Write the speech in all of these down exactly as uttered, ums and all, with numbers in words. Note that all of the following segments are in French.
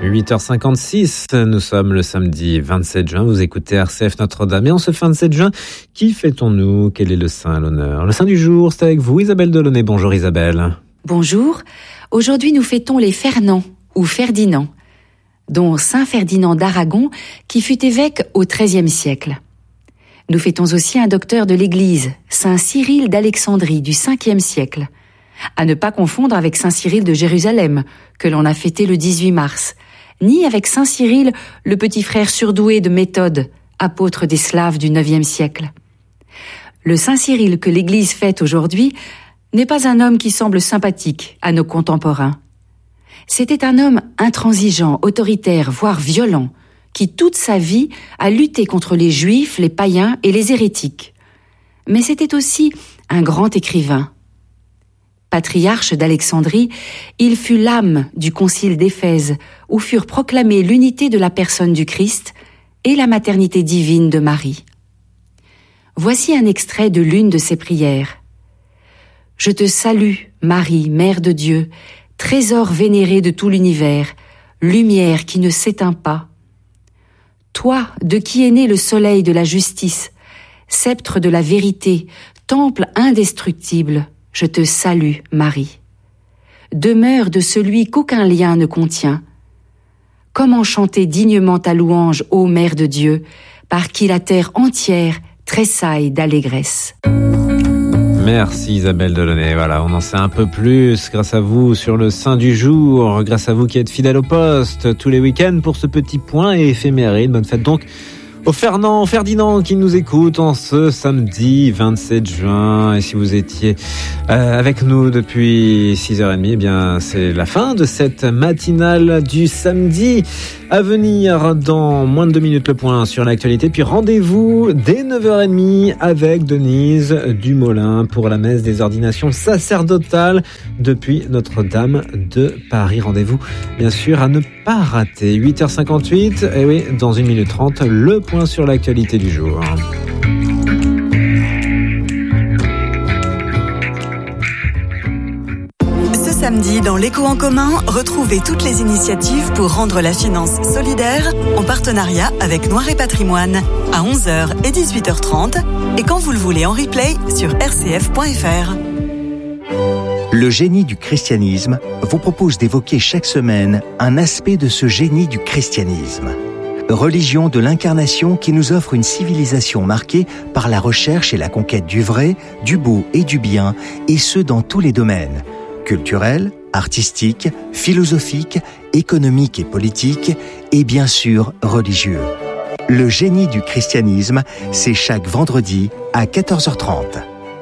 huit heures cinquante-six, nous sommes le samedi vingt-sept juin, vous écoutez R C F Notre-Dame. Et en ce vingt-sept juin, qui fêtons-nous? Quel est le saint à l'honneur? Le saint du jour, c'est avec vous Isabelle Delaunay. Bonjour Isabelle. Bonjour, aujourd'hui nous fêtons les Fernand ou Ferdinand, dont saint Ferdinand d'Aragon qui fut évêque au treizième siècle. Nous fêtons aussi un docteur de l'Église, saint Cyril d'Alexandrie du cinquième siècle. À ne pas confondre avec saint Cyril de Jérusalem, que l'on a fêté le dix-huit mars, ni avec saint Cyril, le petit frère surdoué de Méthode, apôtre des Slaves du neuvième siècle. Le saint Cyril que l'Église fête aujourd'hui n'est pas un homme qui semble sympathique à nos contemporains. C'était un homme intransigeant, autoritaire, voire violent, qui toute sa vie a lutté contre les Juifs, les païens et les hérétiques. Mais c'était aussi un grand écrivain. Patriarche d'Alexandrie, il fut l'âme du concile d'Éphèse, où furent proclamées l'unité de la personne du Christ et la maternité divine de Marie. Voici un extrait de l'une de ses prières. « Je te salue, Marie, Mère de Dieu, trésor vénéré de tout l'univers, lumière qui ne s'éteint pas. Toi, de qui est né le soleil de la justice, sceptre de la vérité, temple indestructible, je te salue, Marie. Demeure de celui qu'aucun lien ne contient. Comment chanter dignement ta louange, ô Mère de Dieu, par qui la terre entière tressaille d'allégresse. » Merci Isabelle Delaunay. Voilà, on en sait un peu plus grâce à vous sur le saint du jour, grâce à vous qui êtes fidèles au poste tous les week-ends pour ce petit point éphéméride. Bonne fête donc au Fernand, Ferdinand qui nous écoute en ce samedi vingt-sept juin. Et si vous étiez euh, avec nous depuis six heures trente, eh bien c'est la fin de cette matinale du samedi. À venir dans moins de deux minutes le point sur l'actualité. Puis rendez-vous dès neuf heures trente avec Denise Dumoulin pour la messe des ordinations sacerdotales depuis Notre-Dame de Paris. Rendez-vous bien sûr à ne pas rater. huit heures cinquante-huit, et oui, dans une minute trente, le point sur l'actualité du jour. Samedi, dans l'Écho en commun, retrouvez toutes les initiatives pour rendre la finance solidaire en partenariat avec Noir et Patrimoine à onze heures et dix-huit heures trente et quand vous le voulez en replay sur r c f point f r. Le génie du christianisme vous propose d'évoquer chaque semaine un aspect de ce génie du christianisme. Religion de l'incarnation qui nous offre une civilisation marquée par la recherche et la conquête du vrai, du beau et du bien, et ce dans tous les domaines. Culturel, artistique, philosophique, économique et politique, et bien sûr religieux. Le génie du christianisme, c'est chaque vendredi à quatorze heures trente.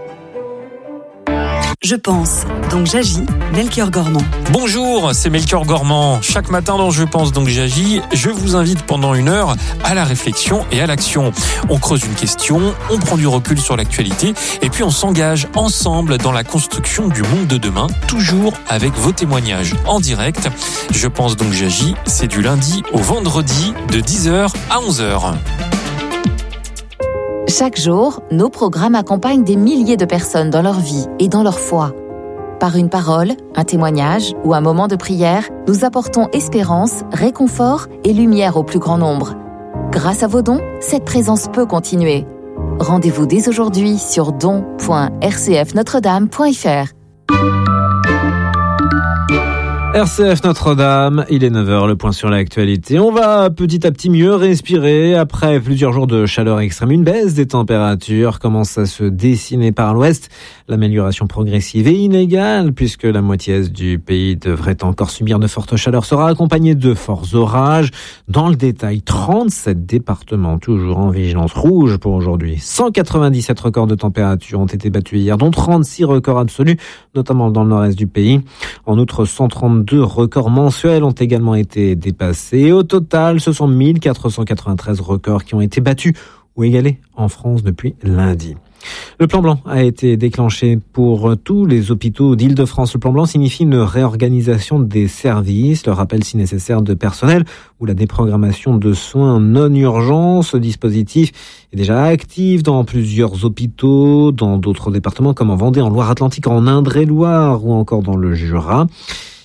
Je pense, donc j'agis, Melchior Gormand. Bonjour, c'est Melchior Gormand. Chaque matin dans Je pense, donc j'agis, je vous invite pendant une heure à la réflexion et à l'action. On creuse une question, on prend du recul sur l'actualité et puis on s'engage ensemble dans la construction du monde de demain, toujours avec vos témoignages en direct. Je pense, donc j'agis, c'est du lundi au vendredi de dix heures à onze heures. Chaque jour, nos programmes accompagnent des milliers de personnes dans leur vie et dans leur foi. Par une parole, un témoignage ou un moment de prière, nous apportons espérance, réconfort et lumière au plus grand nombre. Grâce à vos dons, cette présence peut continuer. Rendez-vous dès aujourd'hui sur don point r c f notre dame point f r. R C F Notre-Dame, il est neuf heures, le point sur l'actualité. On va petit à petit mieux respirer après plusieurs jours de chaleur extrême. Une baisse des températures commence à se dessiner par l'ouest. L'amélioration progressive et inégale, puisque la moitié est du pays devrait encore subir de fortes chaleurs, sera accompagnée de forts orages. Dans le détail, trente-sept départements toujours en vigilance rouge pour aujourd'hui. cent quatre-vingt-dix-sept records de température ont été battus hier, dont trente-six records absolus, notamment dans le nord-est du pays. En outre, cent trente-deux records mensuels ont également été dépassés. Et au total, ce sont mille quatre cent quatre-vingt-treize records qui ont été battus ou égalés en France depuis lundi. Le plan blanc a été déclenché pour tous les hôpitaux d'Île-de-France. Le plan blanc signifie une réorganisation des services, le rappel si nécessaire de personnel ou la déprogrammation de soins non urgents. Ce dispositif est déjà actif dans plusieurs hôpitaux, dans d'autres départements comme en Vendée, en Loire-Atlantique, en Indre-et-Loire ou encore dans le Jura.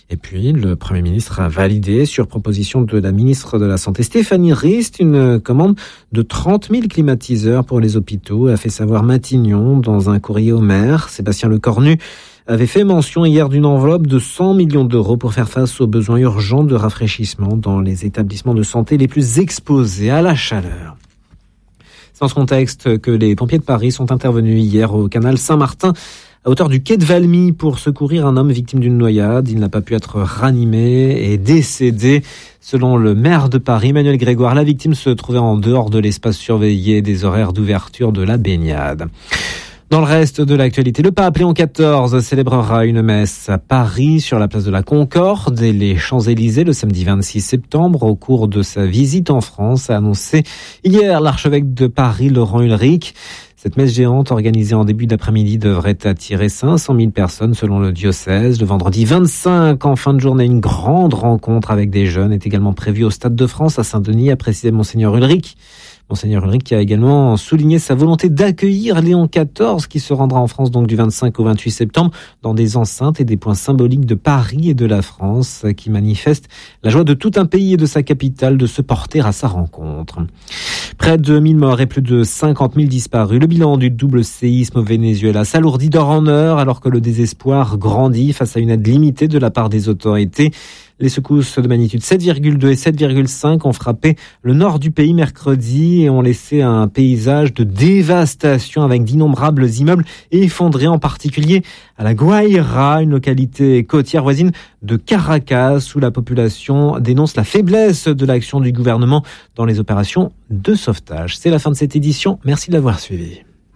Et puis, le Premier ministre a validé, sur proposition de la ministre de la Santé Stéphanie Rist, une commande de trente mille climatiseurs pour les hôpitaux, a fait savoir Matignon dans un courrier au maire. Sébastien Lecornu avait fait mention hier d'une enveloppe de cent millions d'euros pour faire face aux besoins urgents de rafraîchissement dans les établissements de santé les plus exposés à la chaleur. C'est dans ce contexte que les pompiers de Paris sont intervenus hier au canal Saint-Martin, à hauteur du quai de Valmy, pour secourir un homme victime d'une noyade. Il n'a pas pu être ranimé et décédé. Selon le maire de Paris, Emmanuel Grégoire, la victime se trouvait en dehors de l'espace surveillé des horaires d'ouverture de la baignade. Dans le reste de l'actualité, le pape Léon quatorze célébrera une messe à Paris sur la place de la Concorde et les Champs-Élysées le samedi vingt-six septembre au cours de sa visite en France, a annoncé hier l'archevêque de Paris Laurent Ulrich. Cette messe géante organisée en début d'après-midi devrait attirer cinq cent mille personnes selon le diocèse. Le vendredi vingt-cinq, en fin de journée, une grande rencontre avec des jeunes est également prévue au Stade de France à Saint-Denis, a précisé Monseigneur Ulrich. Monseigneur Ulrich qui a également souligné sa volonté d'accueillir Léon quatorze qui se rendra en France donc du vingt-cinq au vingt-huit septembre dans des enceintes et des points symboliques de Paris et de la France qui manifestent la joie de tout un pays et de sa capitale de se porter à sa rencontre. Près de mille morts et plus de cinquante mille disparus. Le bilan du double séisme au Venezuela s'alourdit d'heure en heure alors que le désespoir grandit face à une aide limitée de la part des autorités. Les secousses de magnitude sept virgule deux et sept virgule cinq ont frappé le nord du pays mercredi et ont laissé un paysage de dévastation avec d'innombrables immeubles effondrés, en particulier à la Guaira, une localité côtière voisine de Caracas, où la population dénonce la faiblesse de l'action du gouvernement dans les opérations de sauvetage. C'est la fin de cette édition. Merci de l'avoir suivi.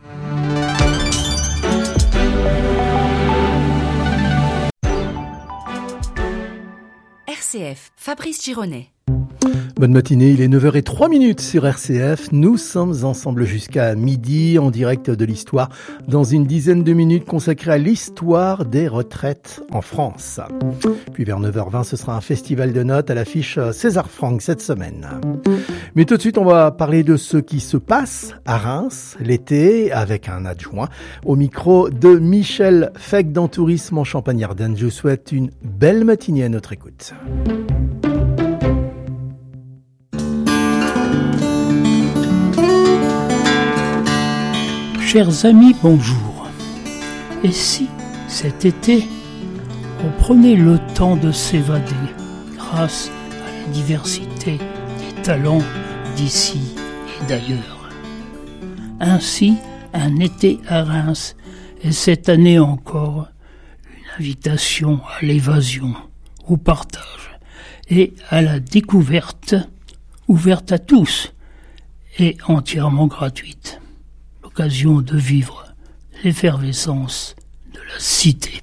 R C F, Fabrice Gironet. Bonne matinée, il est neuf heures zéro trois sur R C F. Nous sommes ensemble jusqu'à midi en direct de l'histoire dans une dizaine de minutes consacrée à l'histoire des retraites en France. Puis vers neuf heures vingt, ce sera un festival de notes à l'affiche César Franck cette semaine. Mais tout de suite, on va parler de ce qui se passe à Reims l'été avec un adjoint au micro de Michel Fec dans Tourisme en Champagne-Ardenne. Je vous souhaite une belle matinée à notre écoute. Chers amis, bonjour. Et si, cet été, on prenait le temps de s'évader grâce à la diversité des talents d'ici et d'ailleurs. Ainsi, un été à Reims est cette année encore une invitation à l'évasion, au partage et à la découverte, ouverte à tous et entièrement gratuite. L'occasion de vivre l'effervescence de la cité.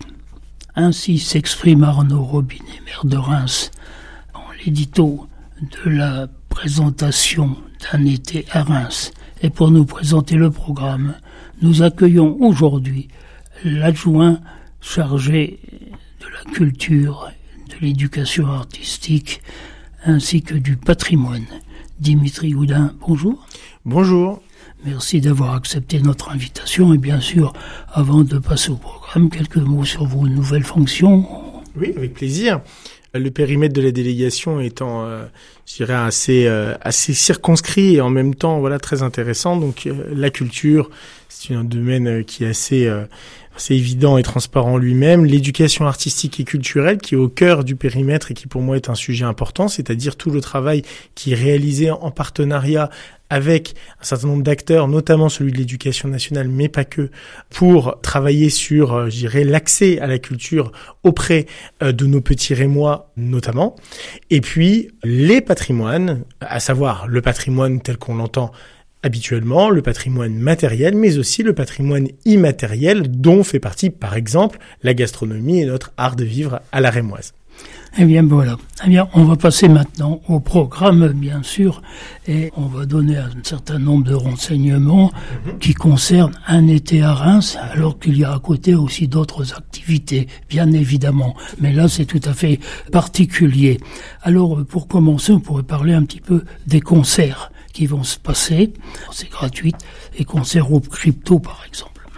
Ainsi s'exprime Arnaud Robinet, maire de Reims, dans l'édito de la présentation d'un été à Reims. Et pour nous présenter le programme, nous accueillons aujourd'hui l'adjoint chargé de la culture, de l'éducation artistique, ainsi que du patrimoine. Dimitri Houdin, bonjour. Bonjour. Merci d'avoir accepté notre invitation et bien sûr, avant de passer au programme, quelques mots sur vos nouvelles fonctions. Oui, avec plaisir. Le périmètre de la délégation étant, euh, je dirais, assez, euh, assez circonscrit et en même temps, voilà, très intéressant. Donc, euh, la culture, c'est un domaine qui est assez, euh, assez évident et transparent lui-même. L'éducation artistique et culturelle qui est au cœur du périmètre et qui pour moi est un sujet important, c'est-à-dire tout le travail qui est réalisé en partenariat avec un certain nombre d'acteurs, notamment celui de l'éducation nationale, mais pas que, pour travailler sur, euh, je dirais, l'accès à la culture auprès euh, de nos petits Rémois, notamment. Et puis, les patrimoines, à savoir le patrimoine tel qu'on l'entend habituellement, le patrimoine matériel, mais aussi le patrimoine immatériel, dont fait partie, par exemple, la gastronomie et notre art de vivre à la rémoise. Eh bien voilà. Eh bien, on va passer maintenant au programme, bien sûr, et on va donner un certain nombre de renseignements mmh. qui concernent un été à Reims, alors qu'il y a à côté aussi d'autres activités, bien évidemment. Mais là, c'est tout à fait particulier. Alors, pour commencer, on pourrait parler un petit peu des concerts qui vont se passer. C'est gratuit. Les concerts au crypto, par exemple.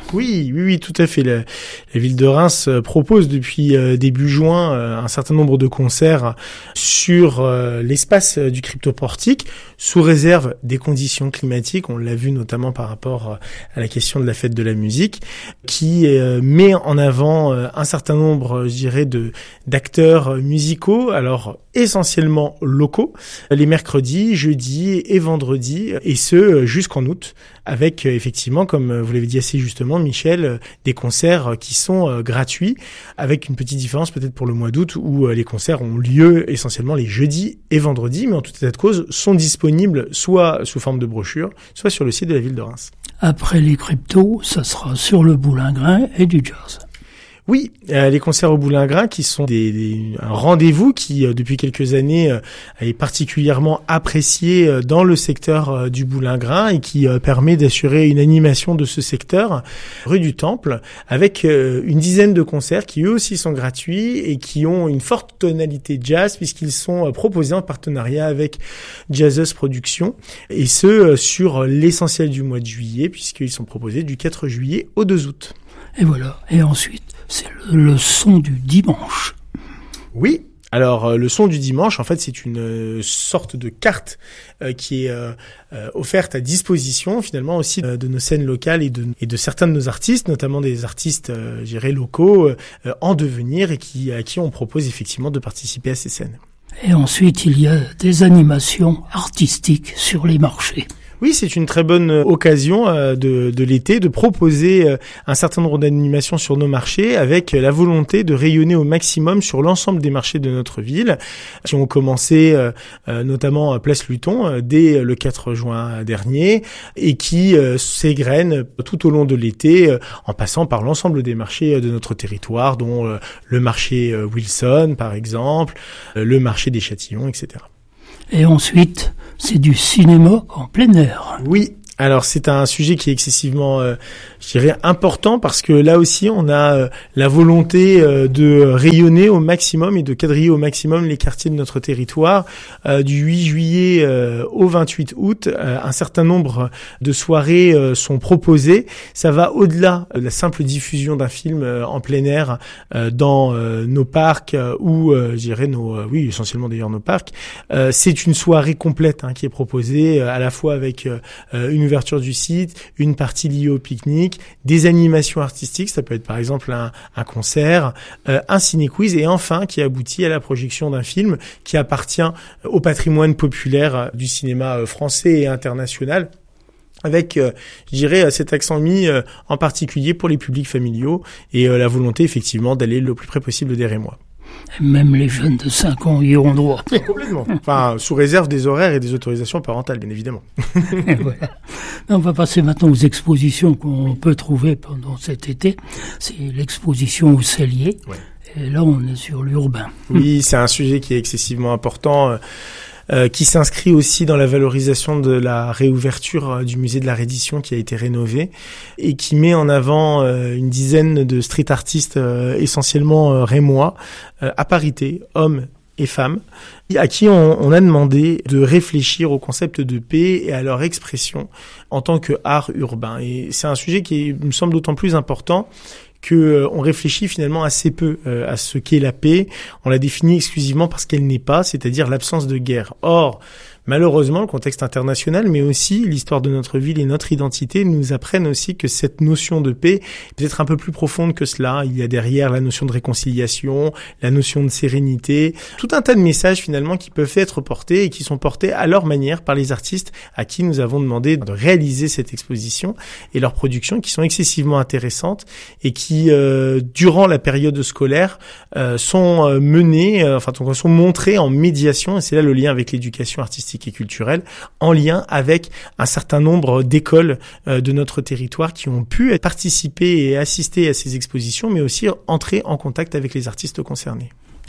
Oui, oui, oui, tout à fait. La, la ville de Reims propose depuis euh, début juin euh, un certain nombre de concerts sur euh, l'espace du cryptoportique, sous réserve des conditions climatiques. On l'a vu notamment par rapport à la question de la fête de la musique, qui euh, met en avant euh, un certain nombre, je dirais, de d'acteurs musicaux, alors essentiellement locaux, les mercredis, jeudis et vendredis, et ce jusqu'en août, avec effectivement, comme vous l'avez dit assez justement, Michel, des concerts qui sont gratuits, avec une petite différence peut-être pour le mois d'août, où les concerts ont lieu essentiellement les jeudis et vendredis, mais en tout état de cause sont disponibles soit sous forme de brochure, soit sur le site de la ville de Reims. Après les cryptos, ça sera sur le boulingrin et du jazz. Oui, euh, les concerts au Boulingrin qui sont des, des un rendez-vous qui euh, depuis quelques années euh, est particulièrement apprécié euh, dans le secteur euh, du Boulingrin et qui euh, permet d'assurer une animation de ce secteur rue du Temple avec euh, une dizaine de concerts qui eux aussi sont gratuits et qui ont une forte tonalité jazz puisqu'ils sont euh, proposés en partenariat avec Jazzeuse Productions et ce euh, sur l'essentiel du mois de juillet puisqu'ils sont proposés du quatre juillet au deux août. Et voilà. Et ensuite, c'est le, le son du dimanche. Oui. Alors, euh, le son du dimanche, en fait, c'est une euh, sorte de carte euh, qui est euh, euh, offerte à disposition, finalement, aussi euh, de nos scènes locales et de, et de certains de nos artistes, notamment des artistes, euh, je dirais, locaux, euh, en devenir et qui, à qui on propose effectivement de participer à ces scènes. Et ensuite, il y a des animations artistiques sur les marchés. Oui, c'est une très bonne occasion euh, de, de l'été de proposer euh, un certain nombre d'animations sur nos marchés avec la volonté de rayonner au maximum sur l'ensemble des marchés de notre ville qui ont commencé euh, euh, notamment à Place Luton euh, dès le quatre juin dernier et qui euh, s'égrènent tout au long de l'été euh, en passant par l'ensemble des marchés de notre territoire dont euh, le marché euh, Wilson par exemple, euh, le marché des Châtillons, et cetera. Et ensuite, c'est du cinéma en plein air. Oui. Alors c'est un sujet qui est excessivement, euh, je dirais, important parce que là aussi on a euh, la volonté euh, de rayonner au maximum et de quadriller au maximum les quartiers de notre territoire. Euh, du huit juillet euh, au vingt-huit août, euh, un certain nombre de soirées euh, sont proposées. Ça va au-delà de la simple diffusion d'un film euh, en plein air euh, dans euh, nos parcs euh, ou, euh, je dirais, nos, euh, oui, essentiellement d'ailleurs nos parcs. Euh, c'est une soirée complète hein, qui est proposée euh, à la fois avec euh, une ouverture du site, une partie liée au pique-nique, des animations artistiques, ça peut être par exemple un, un concert, euh, un ciné-quiz et enfin qui aboutit à la projection d'un film qui appartient au patrimoine populaire du cinéma français et international. Avec, euh, je dirais, cet accent mis euh, en particulier pour les publics familiaux et euh, la volonté effectivement d'aller le plus près possible des Rémois. Même les jeunes de cinq ans y auront droit. Complètement. Enfin, sous réserve des horaires et des autorisations parentales, bien évidemment. Voilà. On va passer maintenant aux expositions qu'on peut trouver pendant cet été. C'est l'exposition au Cellier. Ouais. Et là, on est sur l'urbain. Oui, c'est un sujet qui est excessivement important. Euh, qui s'inscrit aussi dans la valorisation de la réouverture euh, du musée de la Reddition qui a été rénové et qui met en avant euh, une dizaine de street artistes euh, essentiellement euh, rémois euh, à parité, hommes et femmes, à qui on, on a demandé de réfléchir au concept de paix et à leur expression en tant que art urbain. Et c'est un sujet qui est, me semble d'autant plus important que euh, on réfléchit finalement assez peu euh, à ce qu'est la paix. On la définit exclusivement parce qu'elle n'est pas, c'est-à-dire l'absence de guerre. Or, malheureusement, le contexte international, mais aussi l'histoire de notre ville et notre identité nous apprennent aussi que cette notion de paix est peut-être un peu plus profonde que cela. Il y a derrière la notion de réconciliation, la notion de sérénité, tout un tas de messages finalement qui peuvent être portés et qui sont portés à leur manière par les artistes à qui nous avons demandé de réaliser cette exposition et leurs productions qui sont excessivement intéressantes et qui, euh, durant la période scolaire, euh, sont euh, menées, euh, enfin sont montrées en médiation et c'est là le lien avec l'éducation artistique et culturelle, en lien avec un certain nombre d'écoles euh, de notre territoire qui ont pu participer et assister à ces expositions, mais aussi entrer en contact avec les artistes concernés.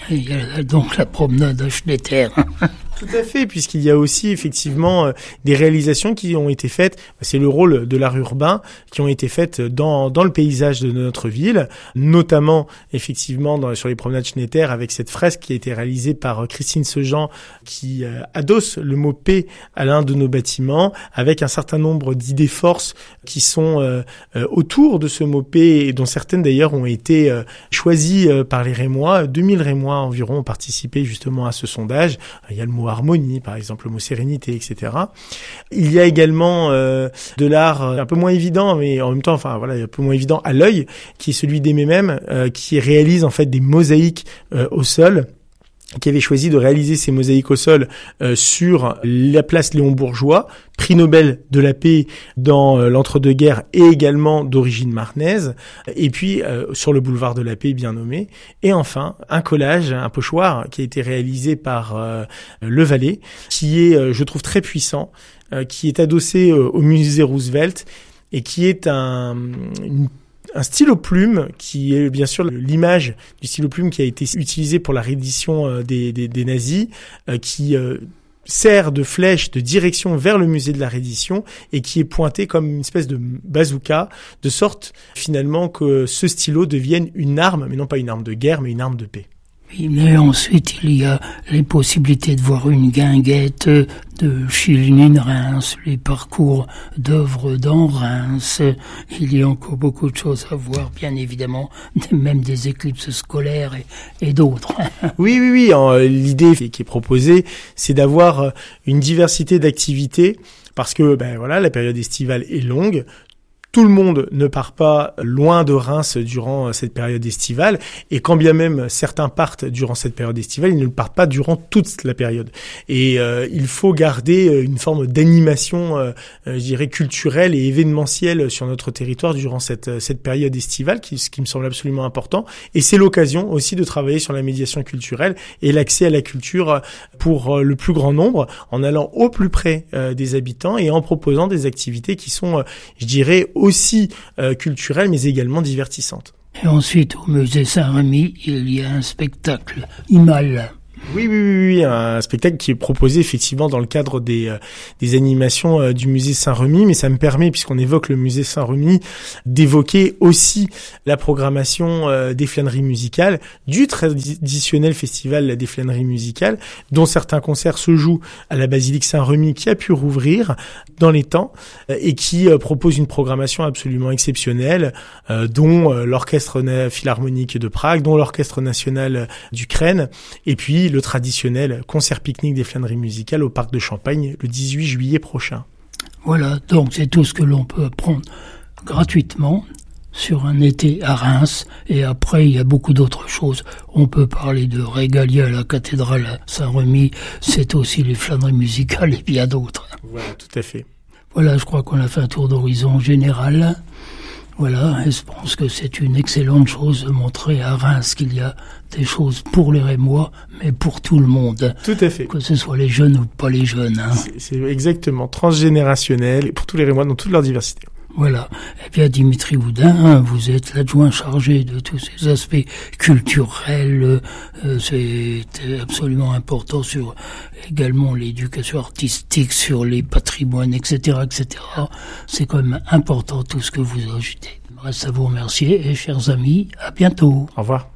Et il y a donc la promenade à Schnetter. Tout à fait, puisqu'il y a aussi effectivement euh, des réalisations qui ont été faites, c'est le rôle de l'art urbain, qui ont été faites dans dans le paysage de notre ville, notamment effectivement dans, sur les promenades Schnetter, avec cette fresque qui a été réalisée par Christine Sejean, qui euh, adosse le mot paix à l'un de nos bâtiments, avec un certain nombre d'idées forces qui sont euh, euh, autour de ce mot paix, et dont certaines d'ailleurs ont été euh, choisies euh, par les Rémois. deux mille Rémois environ ont participé justement à ce sondage. Il y a le mot harmonie, par exemple, le mot sérénité, et cetera. Il y a également euh, de l'art un peu moins évident, mais en même temps, enfin voilà, un peu moins évident à l'œil, qui est celui d'Aimé Même, euh, qui réalise en fait des mosaïques euh, au sol, qui avait choisi de réaliser ces mosaïques au sol euh, sur la place Léon Bourgeois, prix Nobel de la paix dans euh, l'entre-deux-guerres et également d'origine marnaise, et puis euh, sur le boulevard de la Paix bien nommé, et enfin un collage, un pochoir qui a été réalisé par euh, Le Valais, qui est, euh, je trouve, très puissant, euh, qui est adossé euh, au musée Roosevelt et qui est un, une un stylo plume qui est bien sûr l'image du stylo plume qui a été utilisé pour la reddition des, des, des nazis, euh, qui euh, sert de flèche de direction vers le musée de la reddition et qui est pointé comme une espèce de bazooka, de sorte finalement que ce stylo devienne une arme, mais non pas une arme de guerre, mais une arme de paix. Mais ensuite, il y a les possibilités de voir une guinguette de Chilny-Reims, les parcours d'œuvres dans Reims. Il y a encore beaucoup de choses à voir, bien évidemment, même des éclipses scolaires et, et d'autres. Oui, oui, oui. L'idée qui est proposée, c'est d'avoir une diversité d'activités parce que, ben voilà, la période estivale est longue. Tout le monde ne part pas loin de Reims durant cette période estivale, et quand bien même certains partent durant cette période estivale, ils ne partent pas durant toute la période. Et euh, il faut garder une forme d'animation, euh, je dirais, culturelle et événementielle sur notre territoire durant cette, cette période estivale, qui, ce qui me semble absolument important. Et c'est l'occasion aussi de travailler sur la médiation culturelle et l'accès à la culture pour le plus grand nombre, en allant au plus près euh, des habitants et en proposant des activités qui sont, euh, je dirais, aussi euh, culturelles, mais également divertissantes. Et ensuite, au musée Saint-Rémy, il y a un spectacle, Imal. Oui, oui, oui, oui, un spectacle qui est proposé effectivement dans le cadre des euh, des animations euh, du musée Saint-Rémy, mais ça me permet, puisqu'on évoque le musée Saint-Rémy, d'évoquer aussi la programmation euh, des flâneries musicales, du traditionnel festival des flâneries musicales, dont certains concerts se jouent à la basilique Saint-Rémy, qui a pu rouvrir dans les temps, euh, et qui euh, propose une programmation absolument exceptionnelle, euh, dont euh, l'orchestre na- philharmonique de Prague, dont l'orchestre national d'Ukraine, et puis le traditionnel concert pique-nique des flâneries musicales au parc de Champagne le dix-huit juillet prochain. Voilà, donc c'est tout ce que l'on peut apprendre gratuitement sur un été à Reims, et après il y a beaucoup d'autres choses. On peut parler de régalia à la cathédrale à Saint-Rémy, c'est aussi les flâneries musicales et bien d'autres. Voilà, tout à fait. Voilà, je crois qu'on a fait un tour d'horizon général. Voilà, et je pense que c'est une excellente chose de montrer à Reims qu'il y a des choses pour les Rémois, mais pour tout le monde. Tout à fait. Que ce soit les jeunes ou pas les jeunes. Hein. C'est, c'est exactement transgénérationnel, et pour tous les Rémois dans toute leur diversité. Voilà. Eh bien, Dimitri Houdin, vous êtes l'adjoint chargé de tous ces aspects culturels. Euh, c'est absolument important sur également l'éducation artistique, sur les patrimoines, et cetera, et cetera. C'est quand même important tout ce que vous ajoutez. Il me reste à vous remercier et, chers amis, à bientôt. Au revoir.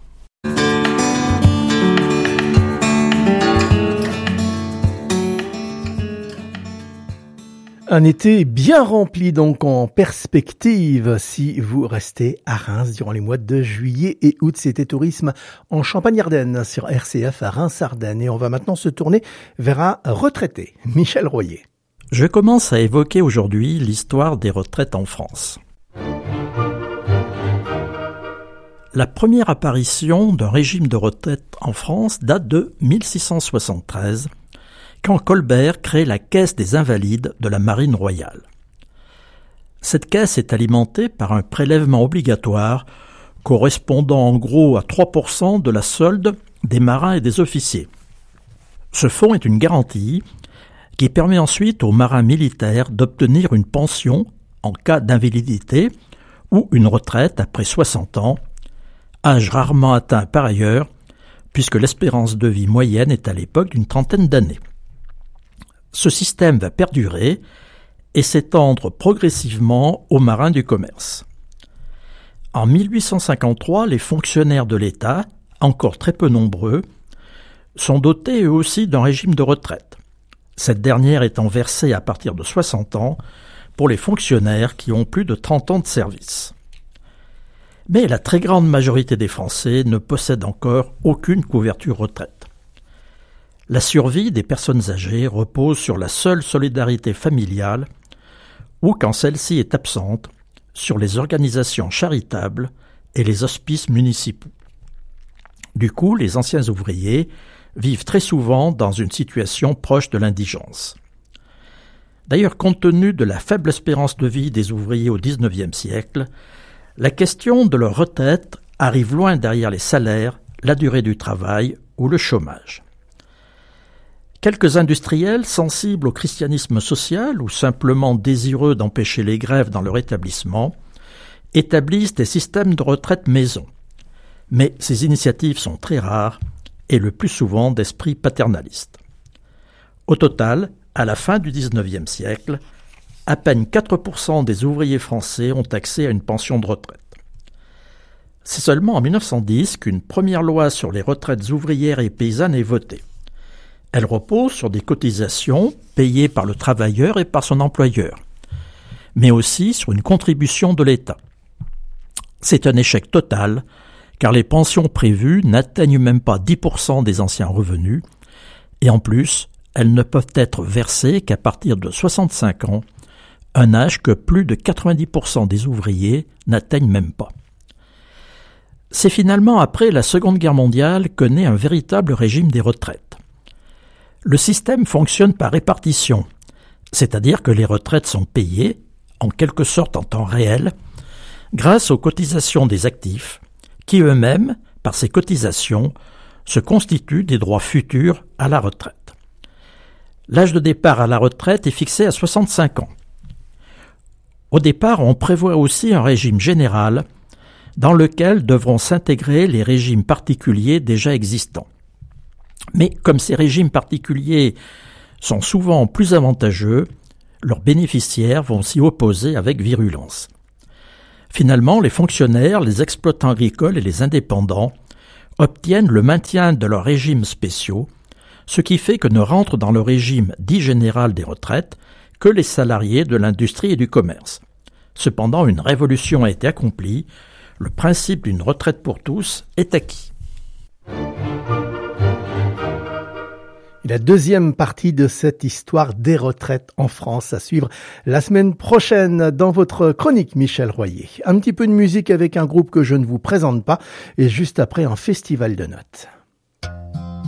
Un été bien rempli donc en perspective si vous restez à Reims durant les mois de juillet et août. C'était Tourisme en Champagne-Ardenne sur R C F à Reims-Ardennes. Et on va maintenant se tourner vers un retraité, Michel Royer. Je commence à évoquer aujourd'hui l'histoire des retraites en France. La première apparition d'un régime de retraite en France date de mille six cent soixante-treize, quand Colbert crée la Caisse des Invalides de la Marine royale. Cette caisse est alimentée par un prélèvement obligatoire correspondant en gros à trois pour cent de la solde des marins et des officiers. Ce fonds est une garantie qui permet ensuite aux marins militaires d'obtenir une pension en cas d'invalidité ou une retraite après soixante ans, âge rarement atteint par ailleurs puisque l'espérance de vie moyenne est à l'époque d'une trentaine d'années. Ce système va perdurer et s'étendre progressivement aux marins du commerce. En mille huit cent cinquante-trois, les fonctionnaires de l'État, encore très peu nombreux, sont dotés eux aussi d'un régime de retraite, cette dernière étant versée à partir de soixante ans pour les fonctionnaires qui ont plus de trente ans de service. Mais la très grande majorité des Français ne possèdent encore aucune couverture retraite. La survie des personnes âgées repose sur la seule solidarité familiale ou, quand celle-ci est absente, sur les organisations charitables et les hospices municipaux. Du coup, les anciens ouvriers vivent très souvent dans une situation proche de l'indigence. D'ailleurs, compte tenu de la faible espérance de vie des ouvriers au dix-neuvième siècle, la question de leur retraite arrive loin derrière les salaires, la durée du travail ou le chômage. Quelques industriels sensibles au christianisme social ou simplement désireux d'empêcher les grèves dans leur établissement établissent des systèmes de retraite maison. Mais ces initiatives sont très rares et le plus souvent d'esprit paternaliste. Au total, à la fin du dix-neuvième siècle, à peine quatre pour cent des ouvriers français ont accès à une pension de retraite. C'est seulement en mille neuf cent dix qu'une première loi sur les retraites ouvrières et paysannes est votée. Elle repose sur des cotisations payées par le travailleur et par son employeur, mais aussi sur une contribution de l'État. C'est un échec total, car les pensions prévues n'atteignent même pas dix pour cent des anciens revenus, et en plus, elles ne peuvent être versées qu'à partir de soixante-cinq ans, un âge que plus de quatre-vingt-dix pour cent des ouvriers n'atteignent même pas. C'est finalement après la Seconde Guerre mondiale que naît un véritable régime des retraites. Le système fonctionne par répartition, c'est-à-dire que les retraites sont payées, en quelque sorte en temps réel, grâce aux cotisations des actifs, qui eux-mêmes, par ces cotisations, se constituent des droits futurs à la retraite. L'âge de départ à la retraite est fixé à soixante-cinq ans. Au départ, on prévoit aussi un régime général dans lequel devront s'intégrer les régimes particuliers déjà existants. Mais comme ces régimes particuliers sont souvent plus avantageux, leurs bénéficiaires vont s'y opposer avec virulence. Finalement, les fonctionnaires, les exploitants agricoles et les indépendants obtiennent le maintien de leurs régimes spéciaux, ce qui fait que ne rentrent dans le régime dit général des retraites que les salariés de l'industrie et du commerce. Cependant, une révolution a été accomplie, le principe d'une retraite pour tous est acquis. La deuxième partie de cette histoire des retraites en France à suivre la semaine prochaine dans votre chronique Michel Royer. Un petit peu de musique avec un groupe que je ne vous présente pas et juste après un festival de notes.